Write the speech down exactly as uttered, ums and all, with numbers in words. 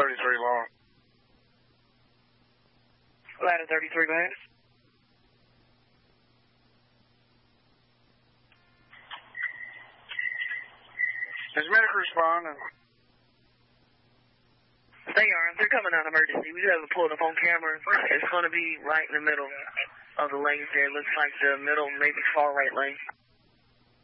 thirty-three long. Ladder thirty-three, go ahead. Is medic responding? They are. They're coming out emergency. We haven't pulled up on camera. It's going to be right in the middle of the lanes there. Looks like the middle, maybe far right lane.